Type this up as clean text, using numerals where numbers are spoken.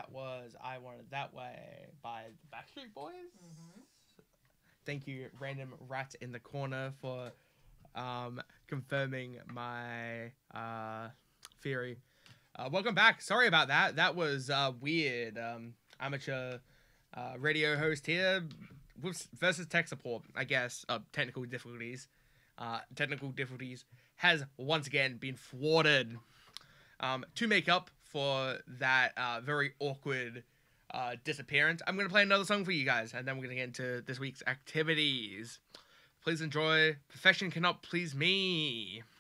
That was I Want It That Way by the Backstreet Boys. Thank you, random rat in the corner, for confirming my theory. Welcome back. Sorry about that. That was weird. Amateur radio host here versus tech support, I guess. Technical difficulties. Technical difficulties has once again been thwarted. To make up for that very awkward disappearance, I'm going to play another song for you guys, and then we're going to get into this week's activities. Please enjoy Perfection Cannot Please Me.